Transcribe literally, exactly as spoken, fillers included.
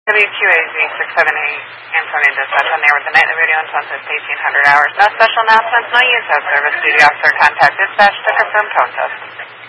W Q A Z six seven eight, Antonio Dispatch on there with the nightly radio entonces eighteen hundred hours. No special announcements, no use of service. Duty officer contact dispatch to confirm tone test.